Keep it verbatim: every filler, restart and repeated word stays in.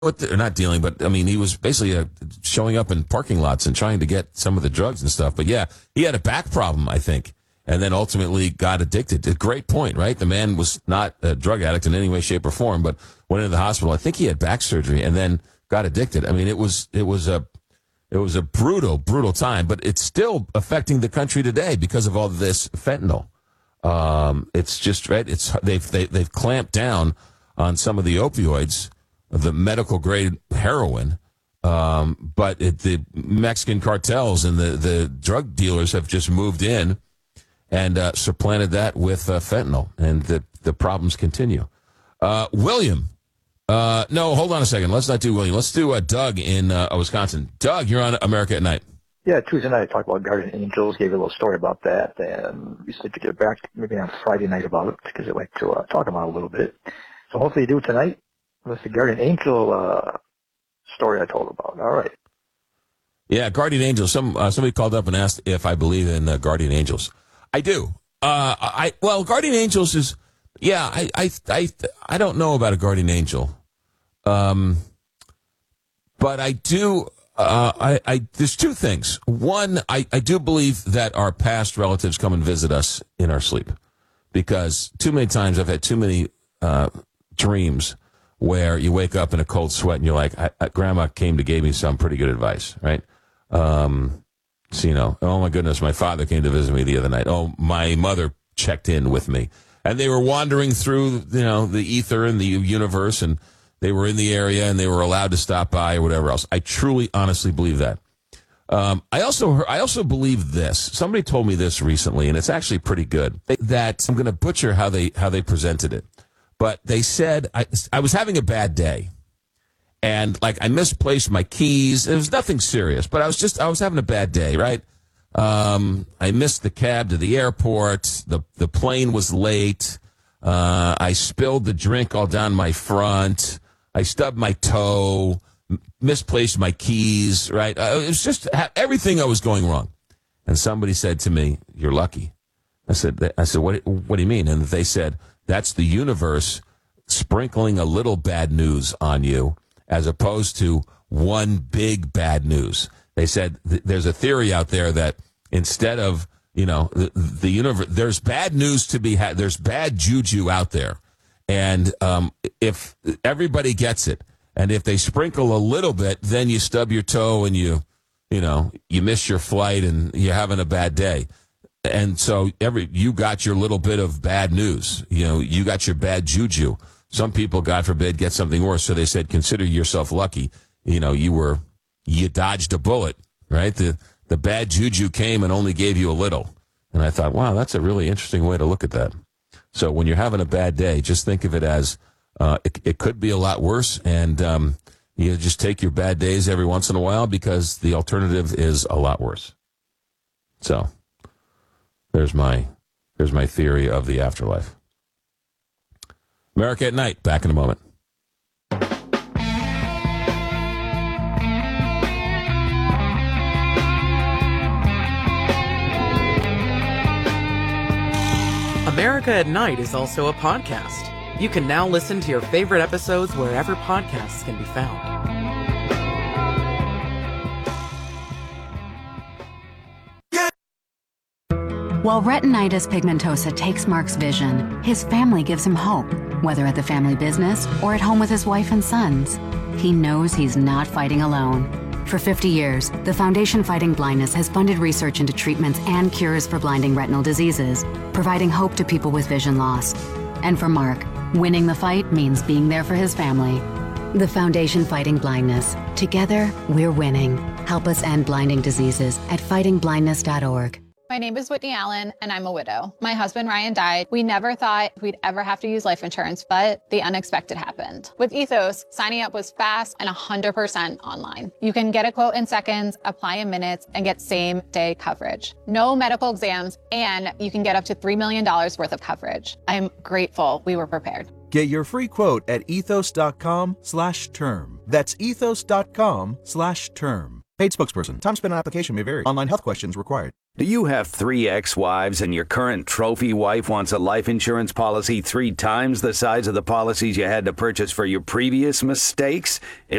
with the, not dealing, but I mean, he was basically uh, showing up in parking lots and trying to get some of the drugs and stuff. But yeah, he had a back problem, I think, and then ultimately got addicted. A great point, right? The man was not a drug addict in any way, shape, or form, but went into the hospital. I think he had back surgery and then got addicted. I mean, it was it was a it was a brutal, brutal time, but it's still affecting the country today because of all this fentanyl. Um, it's just right. It's they've they, they've clamped down on some of the opioids, the medical grade heroin, um, but it, the Mexican cartels and the, the drug dealers have just moved in and uh, supplanted that with uh, fentanyl, and the, the problems continue. Uh, William, uh, no, hold on a second. Let's not do William. Let's do uh, Doug in uh, Wisconsin. Doug, you're on America at Night. Yeah, Tuesday night I talked about Guardian Angels, gave you a little story about that, and we said to get back maybe on Friday night about it because I'd like to uh, talk about it a little bit. So hopefully you do it tonight. That's the Guardian Angel uh, story I told about. All right. Yeah, Guardian Angels. Some uh, somebody called up and asked if I believe in uh, Guardian Angels. I do. Uh, I well, Guardian Angels is yeah. I I I I don't know about a Guardian Angel, um, but I do. Uh, I, I there's two things. One, I, I do believe that our past relatives come and visit us in our sleep, because too many times I've had too many uh, dreams where you wake up in a cold sweat and you're like, I, I, Grandma came to give me some pretty good advice, right? Um, so, you know, oh my goodness, my father came to visit me the other night. Oh, my mother checked in with me. And they were wandering through, you know, the ether and the universe, and they were in the area and they were allowed to stop by or whatever else. I truly, honestly believe that. Um, I also heard, I also believe this. Somebody told me this recently, and it's actually pretty good. That I'm going to butcher how they how they presented it, but they said I I was having a bad day, and like I misplaced my keys. It was nothing serious, but I was just I was having a bad day, right? Um, I missed the cab to the airport. The the plane was late. Uh, I spilled the drink all down my front. I stubbed my toe, misplaced my keys, right? Uh, it was just everything I was going wrong. And somebody said to me, "You're lucky." I said, I said, what, what do you mean? And they said, that's the universe sprinkling a little bad news on you as opposed to one big bad news. They said, th- there's a theory out there that instead of, you know, the, the universe, there's bad news to be had. There's bad juju out there. And um, if everybody gets it, and if they sprinkle a little bit, then you stub your toe and you, you know, you miss your flight and you're having a bad day. And so every you got your little bit of bad news. You know, you got your bad juju. Some people, God forbid, get something worse. So they said, consider yourself lucky. You know, you were, you dodged a bullet, right? The the bad juju came and only gave you a little. And I thought, wow, that's a really interesting way to look at that. So when you're having a bad day, just think of it as uh, it, it could be a lot worse, and um, you just take your bad days every once in a while because the alternative is a lot worse. So there's my there's my theory of the afterlife. America at Night. Back in a moment. America at Night is also a podcast. You can now listen to your favorite episodes wherever podcasts can be found. While retinitis pigmentosa takes Mark's vision, his family gives him hope, whether at the family business or at home with his wife and sons. He knows he's not fighting alone. For fifty years, the Foundation Fighting Blindness has funded research into treatments and cures for blinding retinal diseases, providing hope to people with vision loss. And for Mark, winning the fight means being there for his family. The Foundation Fighting Blindness. Together, we're winning. Help us end blinding diseases at fighting blindness dot org. My name is Whitney Allen, and I'm a widow. My husband, Ryan, died. We never thought we'd ever have to use life insurance, but the unexpected happened. With Ethos, signing up was fast and one hundred percent online. You can get a quote in seconds, apply in minutes, and get same-day coverage. No medical exams, and you can get up to three million dollars worth of coverage. I'm grateful we were prepared. Get your free quote at ethos.com slash term. That's ethos.com slash term. Paid spokesperson. Time spent on application may vary. Online health questions required. Do you have three ex-wives and your current trophy wife wants a life insurance policy three times the size of the policies you had to purchase for your previous mistakes?